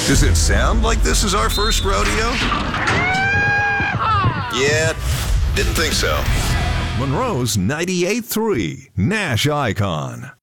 Does it sound like this is our first rodeo? Yeah, didn't think so. Monroe's 98.3 Nash Icon.